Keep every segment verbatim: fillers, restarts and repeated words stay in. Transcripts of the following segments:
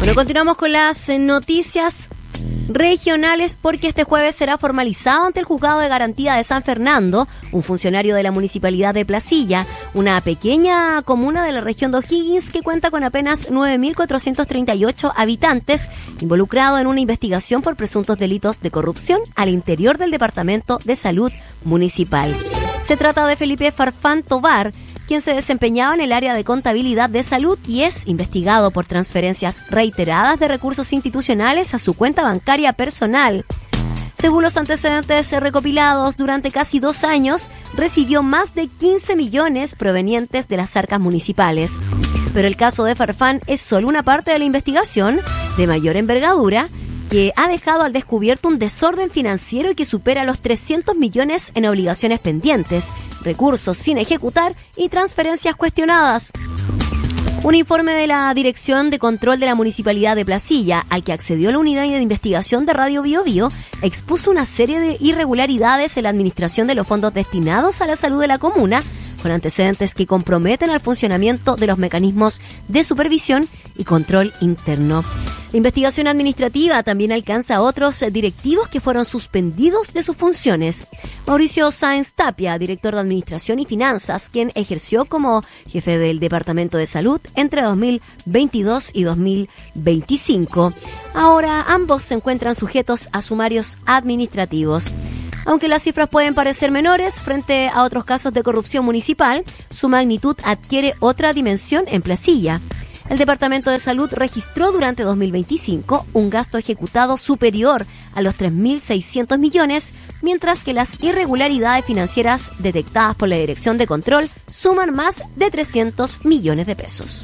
Bueno, continuamos con las noticias regionales porque este jueves será formalizado ante el Juzgado de Garantía de San Fernando un funcionario de la Municipalidad de Placilla, una pequeña comuna de la región de O'Higgins que cuenta con apenas nueve mil cuatrocientos treinta y ocho habitantes, involucrado en una investigación por presuntos delitos de corrupción al interior del Departamento de Salud Municipal. Se trata de Felipe Farfán Tobar, quien se desempeñaba en el área de contabilidad de salud y es investigado por transferencias reiteradas de recursos institucionales a su cuenta bancaria personal. Según los antecedentes recopilados durante casi dos años, recibió más de quince millones provenientes de las arcas municipales. Pero el caso de Farfán es solo una parte de la investigación de mayor envergadura que ha dejado al descubierto un desorden financiero y que supera los trescientos millones en obligaciones pendientes, recursos sin ejecutar y transferencias cuestionadas. Un informe de la Dirección de Control de la Municipalidad de Placilla, al que accedió la unidad de investigación de Radio Bio Bio, expuso una serie de irregularidades en la administración de los fondos destinados a la salud de la comuna, con antecedentes que comprometen al funcionamiento de los mecanismos de supervisión y control interno. La investigación administrativa también alcanza a otros directivos que fueron suspendidos de sus funciones. Mauricio Sáenz Tapia, director de Administración y Finanzas, quien ejerció como jefe del Departamento de Salud entre dos mil veintidós y dos mil veinticinco. Ahora ambos se encuentran sujetos a sumarios administrativos. Aunque las cifras pueden parecer menores frente a otros casos de corrupción municipal, su magnitud adquiere otra dimensión en Placilla. El Departamento de Salud registró durante dos mil veinticinco un gasto ejecutado superior a los tres mil seiscientos millones, mientras que las irregularidades financieras detectadas por la Dirección de Control suman más de trescientos millones de pesos.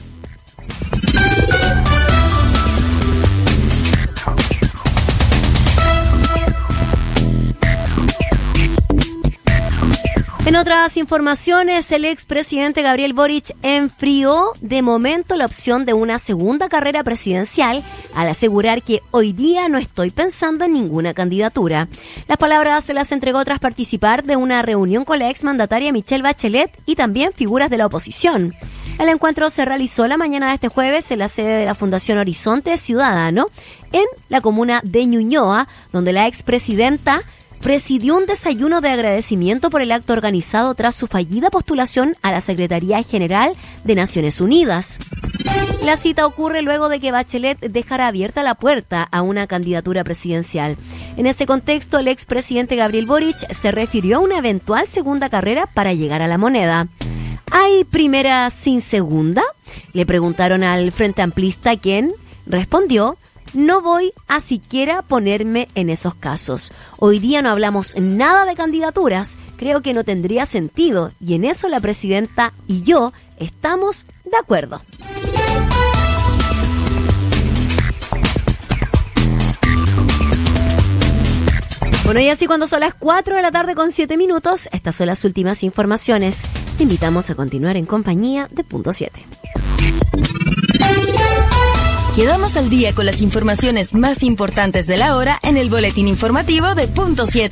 En otras informaciones, el expresidente Gabriel Boric enfrió de momento la opción de una segunda carrera presidencial al asegurar que hoy día no estoy pensando en ninguna candidatura. Las palabras se las entregó tras participar de una reunión con la exmandataria Michelle Bachelet y también figuras de la oposición. El encuentro se realizó la mañana de este jueves en la sede de la Fundación Horizonte Ciudadano en la comuna de Ñuñoa, donde la expresidenta presidió un desayuno de agradecimiento por el acto organizado tras su fallida postulación a la Secretaría General de Naciones Unidas. La cita ocurre luego de que Bachelet dejara abierta la puerta a una candidatura presidencial. En ese contexto, el expresidente Gabriel Boric se refirió a una eventual segunda carrera para llegar a la moneda. ¿Hay primera sin segunda?, le preguntaron al Frente Amplista, quien respondió: no voy a siquiera ponerme en esos casos. Hoy día no hablamos nada de candidaturas. Creo que no tendría sentido. Y en eso la presidenta y yo estamos de acuerdo. Bueno, y así cuando son las cuatro de la tarde con siete minutos, estas son las últimas informaciones. Te invitamos a continuar en compañía de Punto siete. Quedamos al día con las informaciones más importantes de la hora en el boletín informativo de Punto siete.